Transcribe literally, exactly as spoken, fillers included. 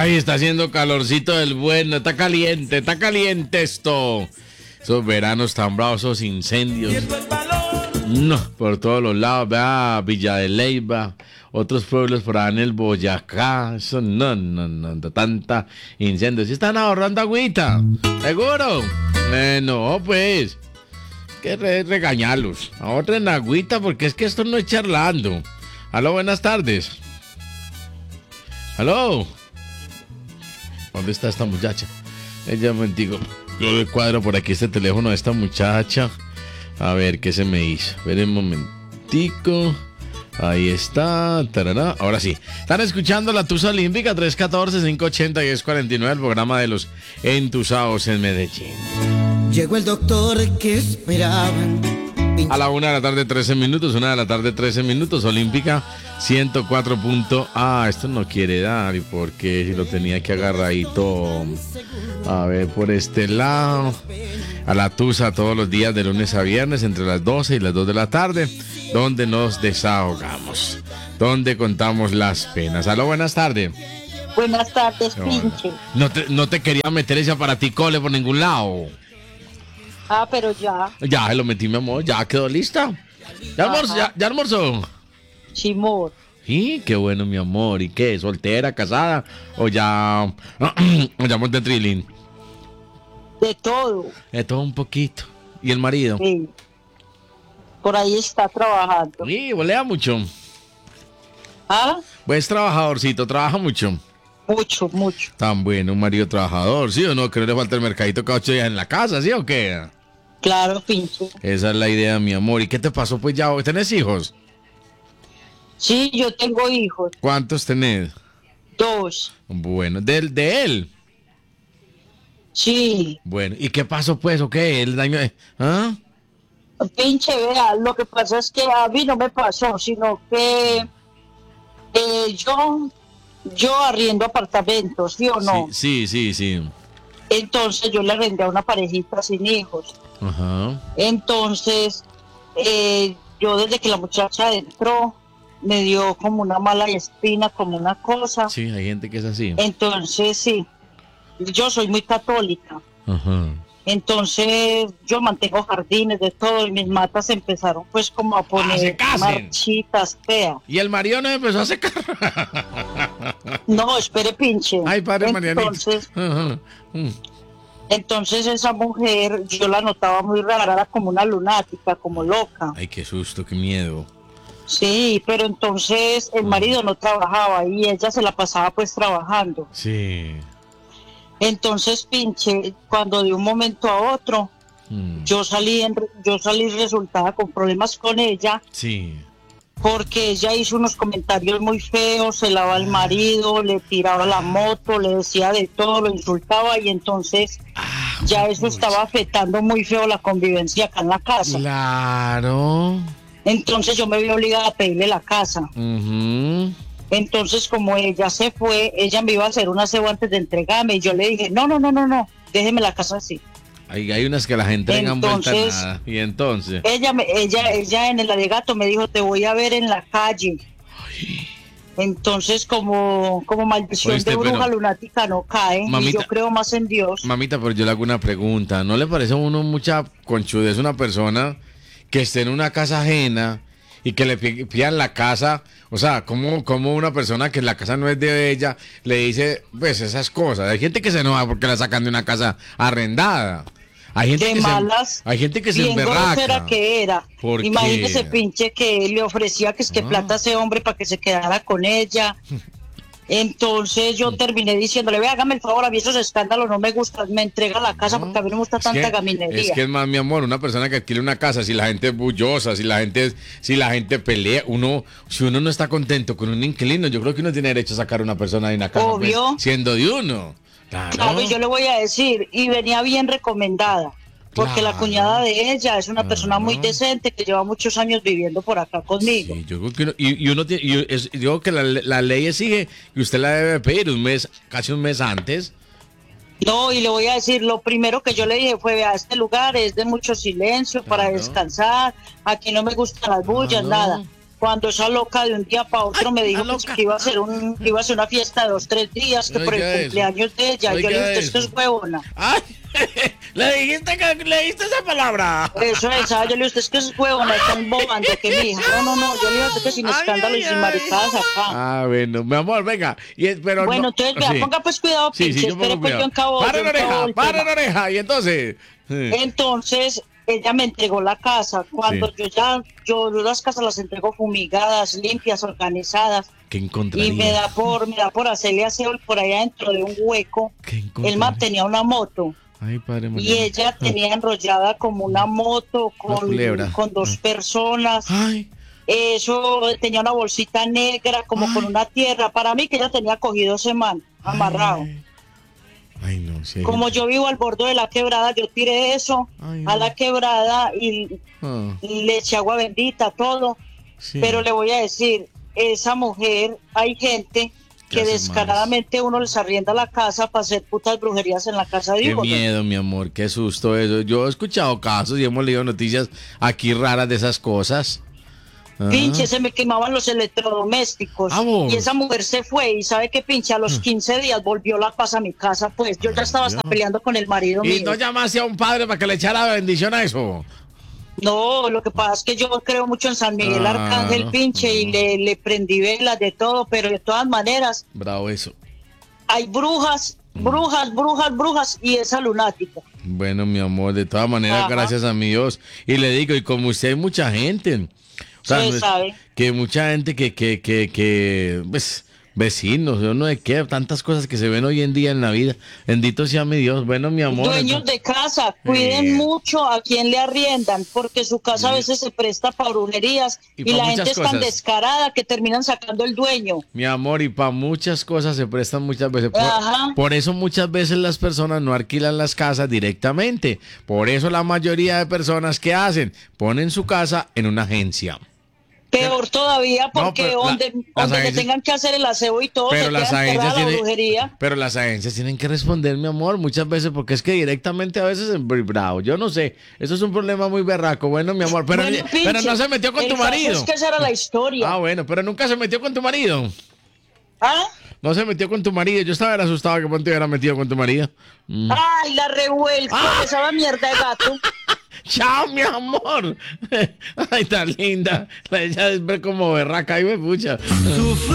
Ay, está haciendo calorcito del bueno, está caliente, está caliente esto. Esos veranos tan bravos, esos incendios. No, por todos los lados, vea, Villa de Leyva, otros pueblos por allá en el Boyacá. Eso no, no, no, tanta incendios. ¿Sí están ahorrando agüita? ¿Seguro? Eh, no, pues. Que re regañarlos. Ahorren agüita porque es que esto no es charlando. Aló, buenas tardes. Aló. ¿Dónde está esta muchacha? Ella me digo, yo le cuadro por aquí este teléfono de esta muchacha. A ver qué se me hizo. A ver un momentico. Ahí está. Tarará. Ahora sí. Están escuchando la Tusa Olímpica tres uno cuatro, cinco ocho cero, uno cero cuatro nueve, el programa de los entusados en Medellín. Llegó el doctor que esperaban. A la una de la tarde, trece minutos. Una de la tarde, trece minutos. Olímpica ciento cuatro punto. Ah, esto no quiere dar. ¿Y por qué? Si lo tenía que agarradito. A ver, por este lado. A la Tusa todos los días de lunes a viernes entre las doce y las dos de la tarde, donde nos desahogamos, donde contamos las penas. Aló, buenas tardes. Buenas tardes, No, pinche. No te, no te quería meter ese aparatico por ningún lado. Ah, pero ya. Ya, se lo metí, mi amor, ya quedó lista. ¿Ya almorzó? ¿Ya, ya almorzó? Chimor. Sí, qué bueno, mi amor. ¿Y qué? ¿Soltera, casada? ¿O ya... o ya monté trilín? De todo. De todo un poquito. ¿Y el marido? Sí. Por ahí está trabajando. Sí, volea mucho. ¿Ah? Pues trabajadorcito, trabaja mucho. Mucho, mucho. Tan bueno, un marido trabajador, ¿sí o no? Que no le falta el mercadito cada ocho días en la casa, ¿sí o qué? Claro, pinche. Esa es la idea, mi amor. ¿Y qué te pasó pues ya? ¿Tenés hijos? Sí, yo tengo hijos. ¿Cuántos tenés? Dos. Bueno, ¿de, de él? Sí. Bueno, ¿y qué pasó pues o qué? ¿El daño? ¿Ah? Pinche, vea, lo que pasa es que a mí no me pasó, sino que eh, yo, yo arriendo apartamentos, ¿sí o no? Sí, sí, sí, sí. Entonces yo le arrendé a una parejita sin hijos. Ajá. Entonces, eh, yo desde que la muchacha entró, me dio como una mala espina, como una cosa. Sí, hay gente que es así. Entonces, sí, yo soy muy católica. Ajá. Entonces, yo mantengo jardines de todo y mis matas empezaron pues como a poner ¡Ah, se marchitas feas. ¿Y el marido no empezó a secar? No, espere, pinche. Ay, padre Marianito. Entonces, Ajá. Mm. entonces esa mujer, yo la notaba muy rara, era como una lunática, como loca. Ay, qué susto, qué miedo. Sí, pero entonces el marido no trabajaba y ella se la pasaba pues trabajando. Sí. Entonces, pinche, cuando de un momento a otro, Mm. yo salí en, yo salí resultada con problemas con ella, Sí. porque ella hizo unos comentarios muy feos, se lavaba al marido, le tiraba la moto, le decía de todo, lo insultaba y entonces Ah, ya eso pucha. estaba afectando muy feo la convivencia acá en la casa. Claro. Entonces yo me vi obligada a pedirle la casa. Ujú. Entonces, como ella se fue, ella me iba a hacer un aseo antes de entregarme y yo le dije, no, no, no, no, no, déjeme la casa así. Hay, hay unas que las entregan vuelta a Entonces- nada. Y entonces. Ella, me, ella, ella en el alegato me dijo, te voy a ver en la calle. Entonces, como, como maldición Oíste, de bruja pero- lunática no cae, y Mamita- yo creo más en Dios. Mamita, pero yo le hago una pregunta. ¿No le parece a uno mucha conchudez una persona que esté en una casa ajena y que le pi- pidan la casa? O sea, como, como una persona que la casa no es de ella le dice, pues esas cosas. Hay gente que se enoja porque la sacan de una casa arrendada. Hay gente De que malas, se, hay gente que se bien grosera emberraca. que era. ¿Por qué? Imagínese, pinche, que le ofrecía que es que Ah. plata a ese hombre para que se quedara con ella. Entonces yo terminé diciéndole, ve, hágame el favor, a mí esos escándalos no me gustan, me entrega la casa porque a mí no me gusta Es tanta que- gaminería. Es que es más, mi amor, una persona que adquiere una casa, si la gente es bullosa, si la gente, si la gente pelea, uno, si uno no está contento con un inquilino, yo creo que uno tiene derecho a sacar a una persona de una casa, pues, Obvio. siendo de uno. Claro. Claro, y yo le voy a decir, y venía bien recomendada, porque la Claro. cuñada de ella es una persona muy Claro. decente que lleva muchos años viviendo por acá conmigo. Sí, yo creo que uno, y, y uno tiene, y es- yo creo que la, la ley exige que usted la debe pedir un mes, casi un mes antes. No, y le voy a decir, lo primero que yo le dije fue, vea, este lugar es de mucho silencio para Claro. descansar, aquí no me gustan las bullas, Claro. nada. cuando esa loca de un día para otro Ay, me dijo la pues, loca. que iba a hacer un, que iba a hacer una fiesta de dos, tres días, que por Oiga el eso. cumpleaños de ella. Yo Oiga le dije, usted eso. es huevona. Ay, le dijiste que le dijiste esa palabra. Eso es, ah, yo le dije, usted es que es huevona, están bobando, que mi hija. No, no, no, yo le dije que sin Ay, escándalo ay, y sin ay. maricadas acá. Ah, bueno, mi amor, venga. Y, es- pero Bueno, no- entonces, vea, sí. ponga pues cuidado, Sí, pinche, sí, yo espere pongo pues yo cuidado. encabo. Para yo la encabo oreja, el para tema. la oreja. Y entonces. sí. Entonces, ella me entregó la casa. Cuando Sí. yo ya, yo las casas las entrego fumigadas, limpias, organizadas. ¿Qué Y encontraría? me da por, me da por hacerle aseo por allá dentro de un hueco. ¿Qué El encontraría? man tenía una moto. Ay, padre Y María. ella tenía enrollada como una moto Una con, culebra. con dos Ah. personas. Ay, Eso tenía una bolsita negra como Ay. con una tierra. Para mí que ella tenía cogido ese man, amarrado. Ay, ay, no sé. Como yo vivo al borde de la quebrada, yo tiré eso Ay, a no. la quebrada y, Ah, y le eché agua bendita, todo. sí. Pero le voy a decir, esa mujer, hay gente ¿Qué que hace descaradamente uno les arrienda la casa para hacer putas brujerías en la casa de Qué uno. miedo, mi amor, qué susto eso. Yo he escuchado casos y hemos leído noticias aquí raras de esas cosas. Ah. Pinche, se me quemaban los electrodomésticos. Ah, vos. Y esa mujer se fue y sabe que pinche a los quince días volvió la paz a mi casa. Pues yo ya estaba hasta Dios. peleando con el marido Y mío. no llamaste a un padre para que le echara bendición a eso. No, lo que pasa es que yo creo mucho en San Miguel Ah, Arcángel, pinche, y le, le prendí velas de todo, pero de todas maneras Bravo eso. hay brujas, brujas, brujas, brujas y esa lunática. Bueno, mi amor, de todas maneras, Ajá. gracias a mi Dios. Y le digo, y como usted hay mucha gente. O sea, Sí, no es- sabe. que mucha gente que, que, que, que, pues, vecinos, yo no sé qué, tantas cosas que se ven hoy en día en la vida. Bendito sea mi Dios. Bueno, mi amor. Dueños entonces- de casa, cuiden Eh. mucho a quien le arriendan, porque su casa a Sí. veces se presta para brujerías Y y, pa' la muchas gente es tan cosas. descarada que terminan sacando el dueño. Mi amor, y para muchas cosas se prestan muchas veces. Por, Ajá. por eso muchas veces las personas no alquilan las casas directamente. Por eso la mayoría de personas que hacen, ponen su casa en una agencia. Peor todavía, No, porque pero la- donde, las donde le agencias- tengan que hacer el aseo y todo, Pero se las queda enterrada agencias la tienen, brujería. pero las agencias tienen que responder, mi amor, muchas veces, porque es que directamente a veces es muy bravo. Yo no sé, eso es un problema muy berraco. Bueno, mi amor, pero, Bueno, pero pinche, no se metió con el tu caso marido. Es que esa era la historia. Ah, bueno, pero nunca se metió con tu marido. ¿Ah? No se metió con tu marido. Yo estaba asustado que pronto hubiera metido con tu marido. Mm. Ay, la revuelta, Ah. esa mierda de gato. Chao, mi amor. Ay, tan linda. Ella es como berraca y me pucha. Sufro